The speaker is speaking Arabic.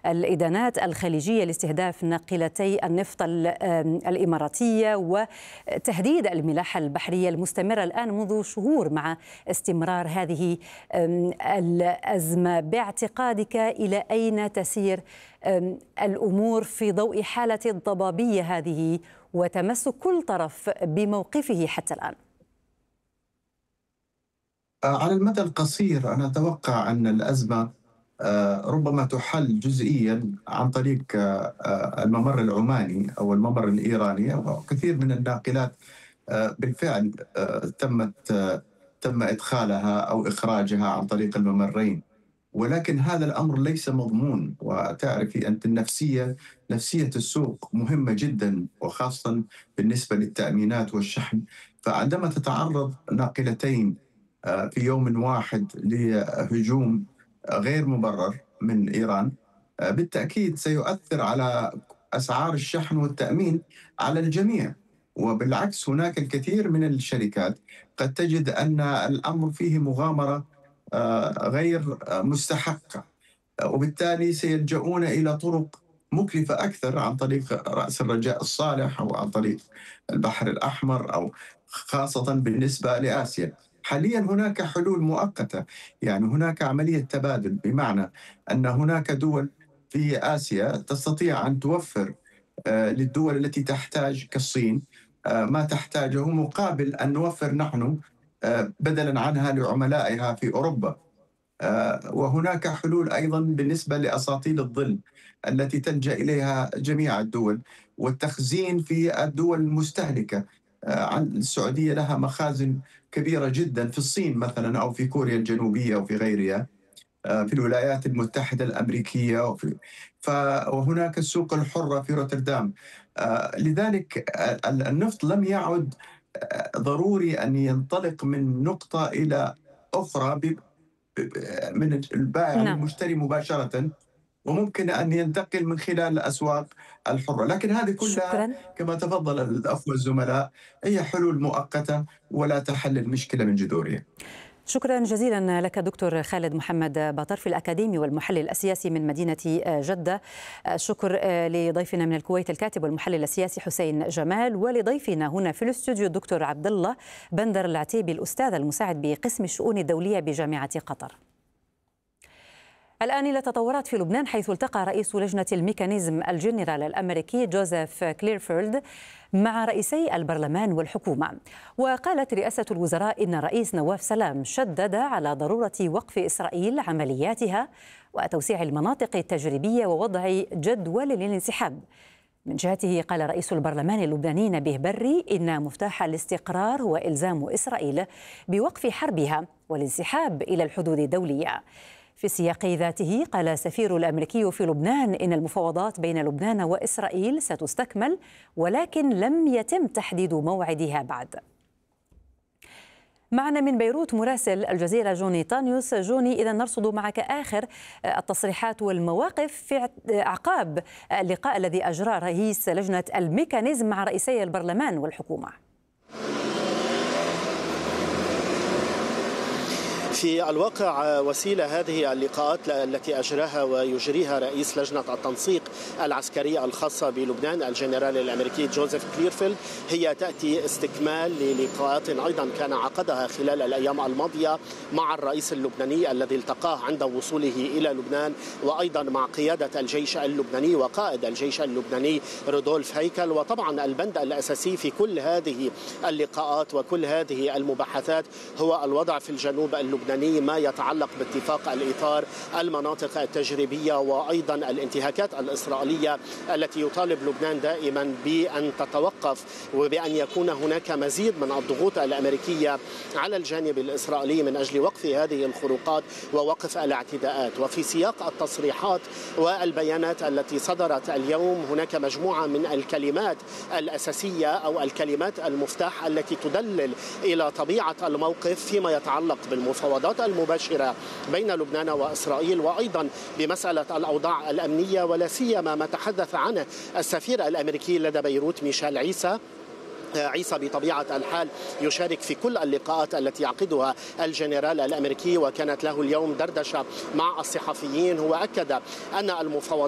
الإدانات الخليجية لاستهداف ناقلتي النفط الإماراتية وتهديد الملاحة البحرية المستمرة الآن منذ شهور مع استمرار هذه الأزمة. باعتقادك إلى أين تسير الأمور في ضوء حالة الضبابية هذه وتمسك كل طرف بموقفه حتى الآن؟ على المدى القصير أنا أتوقع أن الأزمة ربما تحل جزئيا عن طريق الممر العماني أو الممر الإيراني، وكثير من الناقلات بالفعل تم إدخالها أو إخراجها عن طريق الممرين، ولكن هذا الأمر ليس مضمون. وتعرفي أنت نفسية السوق مهمة جدا، وخاصة بالنسبة للتأمينات والشحن. فعندما تتعرض ناقلتين في يوم واحد لهجوم غير مبرر من إيران، بالتأكيد سيؤثر على أسعار الشحن والتأمين على الجميع. وبالعكس هناك الكثير من الشركات قد تجد أن الأمر فيه مغامرة غير مستحقة، وبالتالي سيلجؤون إلى طرق مكلفة أكثر عن طريق رأس الرجاء الصالح أو عن طريق البحر الأحمر، أو خاصة بالنسبة لآسيا. حاليا هناك حلول مؤقتة، يعني هناك عملية تبادل، بمعنى أن هناك دول في آسيا تستطيع أن توفر للدول التي تحتاج كالصين ما تحتاجه، مقابل أن نوفر نحن بدلا عنها لعملائها في أوروبا. وهناك حلول أيضا بالنسبة لأساطيل الظل التي تلجأ إليها جميع الدول، والتخزين في الدول المستهلكة. السعودية لها مخازن كبيرة جدا في الصين مثلا، أو في كوريا الجنوبية، أو في غيرها، في الولايات المتحدة الأمريكية، وهناك السوق الحرة في روتردام. لذلك النفط لم يعد ضروري أن ينطلق من نقطة إلى أخرى من البائع للمشتري مباشرة، وممكن أن ينتقل من خلال الأسواق الحرة. لكن هذه كلها كما تفضل الأخوة الزملاء هي حلول مؤقتة ولا تحل المشكلة من جذورها. شكرا جزيلا لك دكتور خالد محمد باطرفي الأكاديمي والمحلل السياسي من مدينة جدة. شكر لضيفنا من الكويت الكاتب والمحلل السياسي حسين جمال، ولضيفنا هنا في الاستوديو الدكتور عبد الله بندر العتيبي الأستاذ المساعد بقسم الشؤون الدولية بجامعة قطر. الآن إلى تطورات في لبنان، حيث التقى رئيس لجنة الميكانيزم الجنرال الأمريكي جوزيف كليرفيلد مع رئيسي البرلمان والحكومة. وقالت رئاسة الوزراء إن الرئيس نواف سلام شدد على ضرورة وقف إسرائيل عملياتها وتوسيع المناطق التجريبية ووضع جدول للانسحاب. من جهته قال رئيس البرلمان اللبناني نبيه بري إن مفتاح الاستقرار هو إلزام إسرائيل بوقف حربها والانسحاب إلى الحدود الدولية. في السياق ذاته قال السفير الأمريكي في لبنان إن المفاوضات بين لبنان وإسرائيل ستستكمل، ولكن لم يتم تحديد موعدها بعد. معنا من بيروت مراسل الجزيرة جوني طانيوس. جوني، إذا نرصد معك آخر التصريحات والمواقف في أعقاب اللقاء الذي أجرى رئيس لجنة الميكانيزم مع رئيسي البرلمان والحكومة. في الواقع وسيلة هذه اللقاءات التي أجراها ويجريها رئيس لجنة التنسيق العسكرية الخاصة بلبنان الجنرال الأمريكي جوزيف كليرفيلد هي تأتي استكمال للقاءات أيضا كان عقدها خلال الأيام الماضية مع الرئيس اللبناني الذي التقاه عند وصوله إلى لبنان، وأيضا مع قيادة الجيش اللبناني وقائد الجيش اللبناني رودولف هيكل. وطبعا البند الأساسي في كل هذه اللقاءات وكل هذه المباحثات هو الوضع في الجنوب اللبناني، ما يتعلق باتفاق الإطار، المناطق التجريبية، وأيضا الانتهاكات الإسرائيلية التي يطالب لبنان دائما بأن تتوقف وبأن يكون هناك مزيد من الضغوط الأمريكية على الجانب الإسرائيلي من أجل وقف هذه الخروقات ووقف الاعتداءات. وفي سياق التصريحات والبيانات التي صدرت اليوم هناك مجموعة من الكلمات الأساسية أو الكلمات المفتاح التي تدلل إلى طبيعة الموقف فيما يتعلق بالمفاوضات المباشرة بين لبنان وإسرائيل، وأيضا بمسألة الأوضاع الأمنية، ولا سيما ما تحدث عنه السفير الأمريكي لدى بيروت ميشيل عيسى بطبيعة الحال يشارك في كل اللقاءات التي يعقدها الجنرال الأمريكي، وكانت له اليوم دردشة مع الصحفيين. هو أكد أن المفاوضات